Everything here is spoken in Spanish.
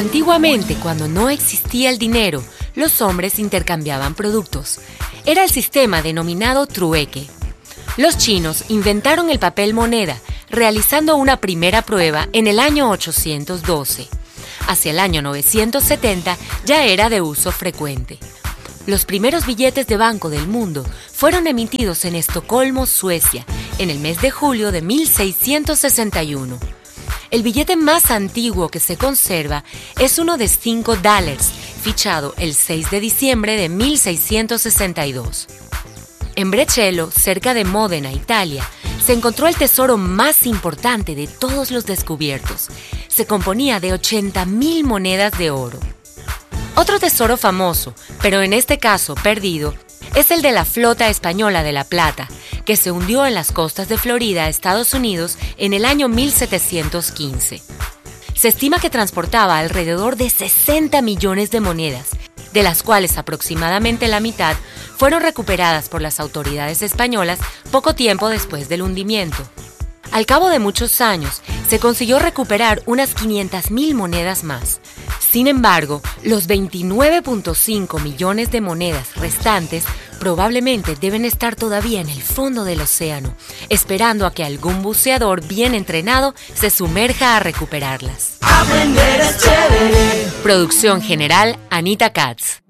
Antiguamente, cuando no existía el dinero, los hombres intercambiaban productos. Era el sistema denominado trueque. Los chinos inventaron el papel moneda, realizando una primera prueba en el año 812. Hacia el año 970 ya era de uso frecuente. Los primeros billetes de banco del mundo fueron emitidos en Estocolmo, Suecia, en el mes de julio de 1661. El billete más antiguo que se conserva es uno de $5, fichado el 6 de diciembre de 1662. En Brescello, cerca de Módena, Italia, se encontró el tesoro más importante de todos los descubiertos. Se componía de 80.000 monedas de oro. Otro tesoro famoso, pero en este caso perdido, es el de la flota española de la Plata, que se hundió en las costas de Florida, Estados Unidos, en el año 1715. Se estima que transportaba alrededor de 60 millones de monedas, de las cuales aproximadamente la mitad fueron recuperadas por las autoridades españolas poco tiempo después del hundimiento. Al cabo de muchos años, se consiguió recuperar unas 500.000 monedas más. Sin embargo, los 29.5 millones de monedas restantes probablemente deben estar todavía en el fondo del océano, esperando a que algún buceador bien entrenado se sumerja a recuperarlas. Aprender es chévere. Producción general, Anita Katz.